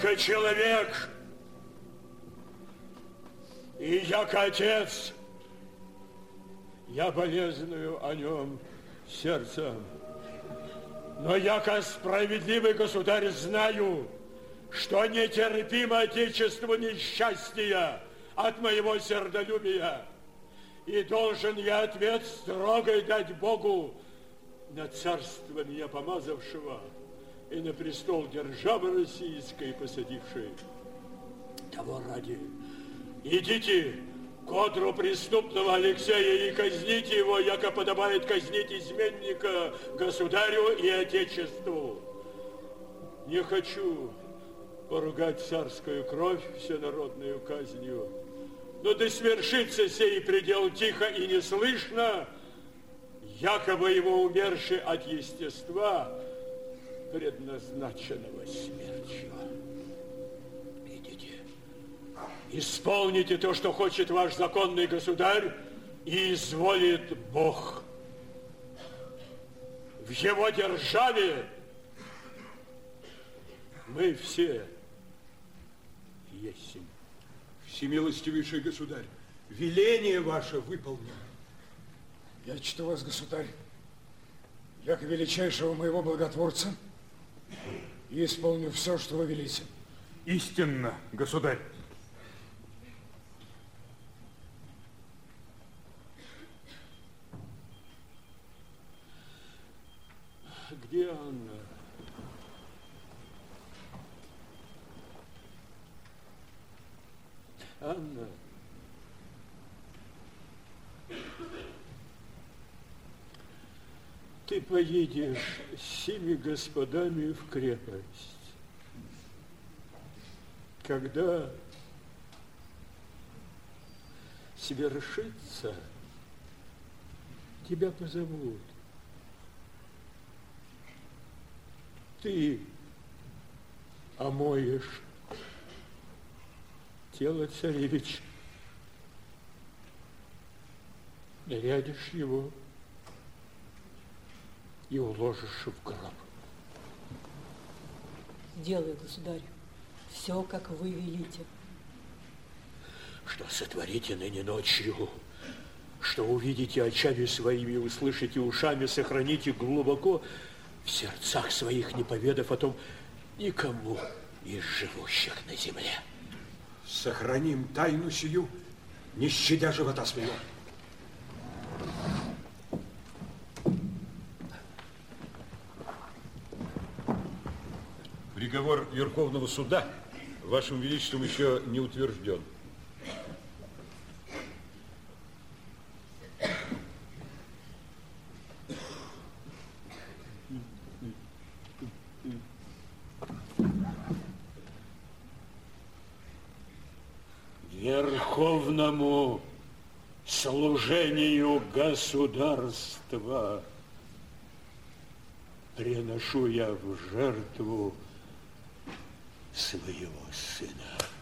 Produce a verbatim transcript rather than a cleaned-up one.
яко человек и яко отец, я болезную о нем сердцем. Но яко справедливый государь знаю, что нетерпимо отечеству несчастья от моего сердолюбия. И должен я ответ строгой дать Богу на царство меня помазавшего и на престол державы российской посадившей. Того ради идите к одру преступного Алексея и казните его, яко подобает казнить изменника государю и отечеству. Не хочу поругать царскую кровь всенародную казнью, но да свершится сей предел тихо и неслышно, якобы его умерший от естества, предназначенного смертью. Идите, исполните то, что хочет ваш законный государь, и изволит Бог. В его державе мы все есть. Всемилостивейший государь, веление ваше выполнено. Я чту вас, государь, яко величайшего моего благотворца, и исполню все, что вы велите. Истинно, государь. Где Анна? Анна, ты поедешь с семи господами в крепость. Когда свершится, тебя позовут. Ты омоешь тело царевича, нарядишь его и уложишь в гроб. Делай, государь, все, как вы велите. Что сотворите ныне ночью, что увидите очами своими, услышите ушами, сохраните глубоко в сердцах своих, не поведав о том никому из живущих на земле. Сохраним тайну сию, не щадя живота своего. Приговор Верховного суда Вашим Величеством еще не утвержден. Верховному служению государства приношу я в жертву своего сына.